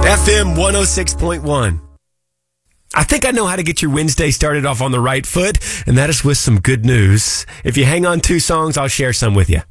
FM 106.1. I think I know how to get your Wednesday started off on the right foot, and that is with some good news. If you hang on 2 songs, I'll share some with you.